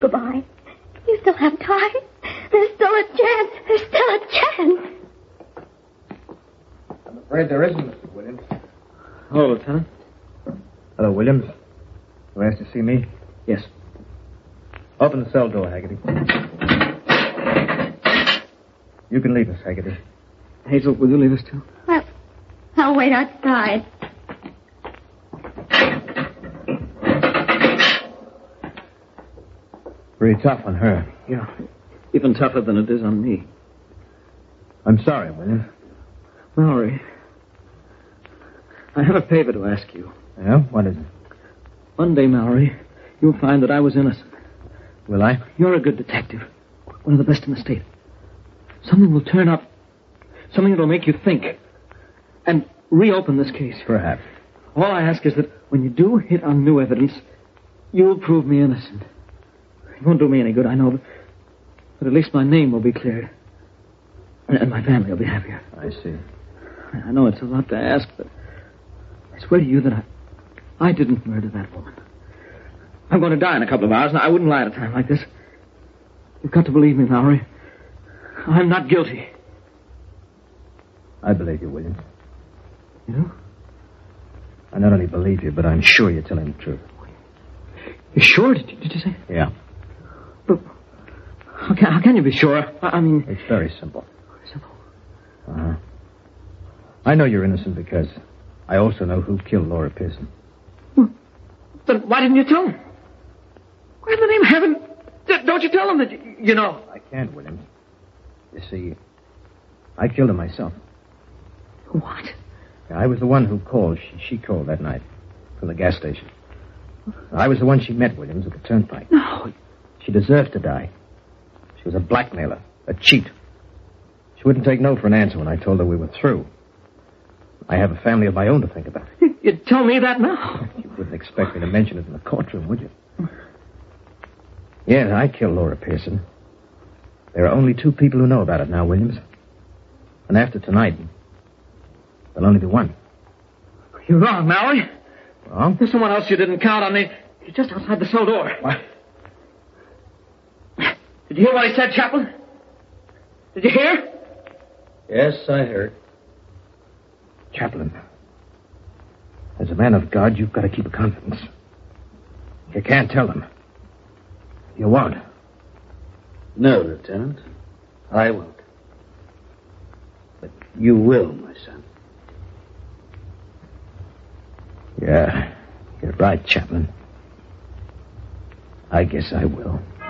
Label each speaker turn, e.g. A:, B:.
A: Goodbye. You still have time. There's still a chance. There's still a chance.
B: I'm afraid there isn't, Mr. Williams.
C: Hello, Lieutenant.
B: Hello, Williams. You asked to see me?
C: Yes.
B: Open the cell door, Haggerty. You can leave us, Haggerty.
C: Hazel, will you leave us too?
A: I'll wait outside.
B: Pretty tough on her.
C: Yeah. Even tougher than it is on me.
B: I'm sorry, Williams.
C: Mallory, I have a favor to ask you.
B: Yeah? What is it?
C: One day, Mallory, you'll find that I was innocent.
B: Will I?
C: You're a good detective. One of the best in the state. Something will turn up. Something that'll make you think. And reopen this case.
B: Perhaps.
C: All I ask is that when you do hit on new evidence, you'll prove me innocent. It won't do me any good, I know, but at least my name will be cleared. And my family will be happier.
B: I see.
C: I know it's a lot to ask, but I swear to you that I didn't murder that woman. I'm going to die in a couple of hours, and I wouldn't lie at a time like this. You've got to believe me, Mallory. I'm not guilty.
B: I believe you, Williams.
C: You do?
B: I not only believe you, but I'm sure you're telling the truth.
C: You're sure? Did you say?
B: Yeah.
C: But how can you be sure? I mean...
B: It's very simple.
C: Simple?
B: Uh-huh. I know you're innocent because I also know who killed Laura Pearson.
C: Well, then why didn't you tell him? Why in the name of heaven don't you tell him that you know?
B: I can't, Williams. You see, I killed her myself.
C: What?
B: I was the one who called. She called that night from the gas station. I was the one she met, Williams, at the turnpike.
C: No.
B: She deserved to die. She was a blackmailer, a cheat. She wouldn't take no for an answer when I told her we were through. I have a family of my own to think about.
C: You'd tell me that now.
B: You wouldn't expect me to mention it in the courtroom, would you? Yes, I killed Laura Pearson. There are only 2 people who know about it now, Williams. And after tonight, there'll only be one.
C: You're wrong, Mallory.
B: Wrong?
C: There's someone else you didn't count on. He's just outside the cell door.
B: What?
C: Did you hear what he said, Chaplain? Did you hear?
B: Yes, I heard. Chaplain, as a man of God, you've got to keep a confidence. You can't tell them. You won't.
D: No, Lieutenant. I won't. But you will, my son.
B: Yeah, you're right, Chaplain. I guess I will.